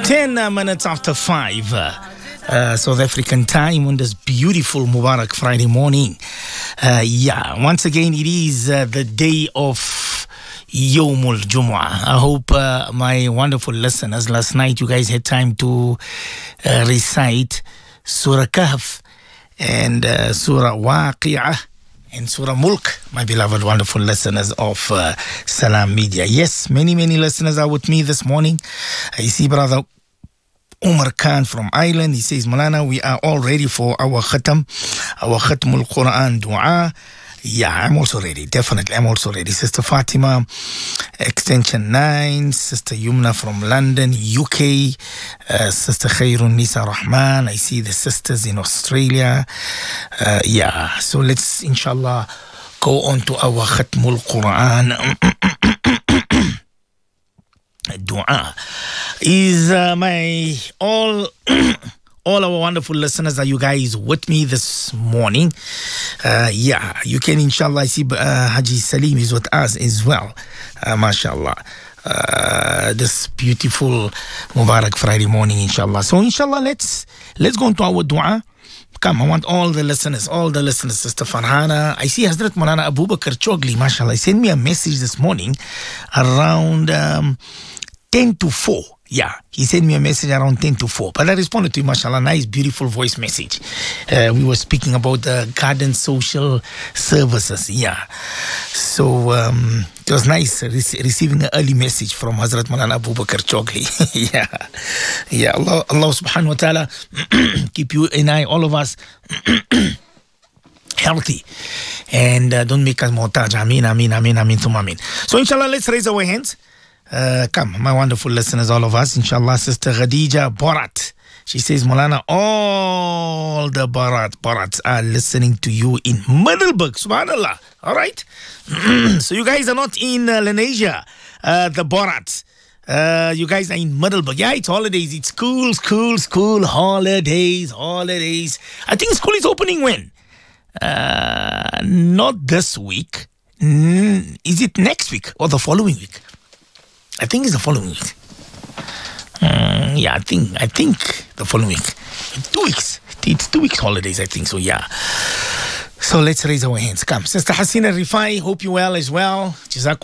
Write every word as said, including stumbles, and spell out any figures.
ten minutes after five. Uh, South African time on this beautiful Mubarak Friday morning. Uh, yeah, once again, it is uh, the day of Yawmul Jumu'ah. I hope uh, my wonderful listeners, last night you guys had time to uh, recite Surah Kahf and uh, Surah Waqi'ah and Surah Mulk, my beloved, wonderful listeners of uh, Salam Media. Yes, many, many listeners are with me this morning. I see Brother Umar Khan from Ireland. He says, Malana, we are all ready for our khatam, our khatmul Quran dua. Yeah, I'm also ready. Definitely, I'm also ready. Sister Fatima, extension nine. Sister Yumna from London, U K. Uh, Sister Khairun Nisa Rahman. I see the sisters in Australia. Uh, yeah, so let's, inshallah, go on to our khatmul Quran dua. Is uh, my all all our wonderful listeners, are you guys with me this morning? Uh, yeah, you can, inshallah. I see uh, Haji Salim is with us as well. Uh, mashallah. Uh, this beautiful Mubarak Friday morning, inshallah. So, inshallah, let's let's go into our dua. Come, I want all the listeners, all the listeners, Sister Farhana. I see Hazrat Maulana Abu Bakr Chogli, mashallah. He sent me a message this morning around um, ten to four. Yeah, he sent me a message around ten to four. But I responded to him, mashallah, nice, beautiful voice message. Uh, we were speaking about the garden social services. Yeah. So um, it was nice re- receiving an early message from Hazrat Maulana Abu Bakr Chogli. yeah. Yeah. Allah, Allah subhanahu wa ta'ala keep you and I, all of us, healthy. And uh, don't make us muhtaj. Ameen, ameen, ameen, ameen, thumma ameen. So inshallah, let's raise our hands. Uh, come, my wonderful listeners, all of us, inshallah. Sister Khadija Borat, she says, Maulana, all the Barat, Barats are listening to you in Middelburg, subhanallah. All right. So you guys are not in uh, Lenasia, uh, the Barats. Uh, you guys are in Middelburg. Yeah, it's holidays. It's school, school, school, holidays, holidays. I think school is opening when? Uh, not this week. Mm, is it next week or the following week? I think it's the following week. Um, yeah, I think I think the following week. Two weeks. It's two weeks holidays, I think. So yeah. So let's raise our hands. Come, Sister Hasina Rifai. Hope you well as well. Jazakum.